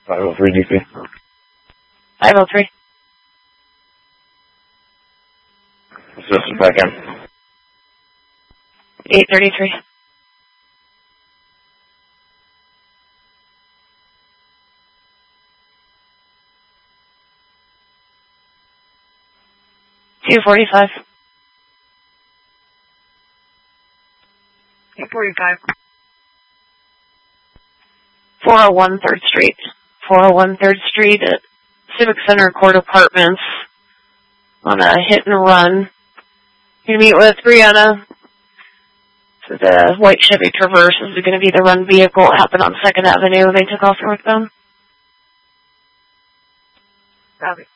503 DP. 503. Assistant back in. 833. $245. 845. 401 3rd Street. 401 3rd Street at Civic Center Court Apartments on a hit and run. You meet with Brianna. So the white Chevy Traverse is going to be the run vehicle. It happened on 2nd Avenue. They took off northbound. Copy.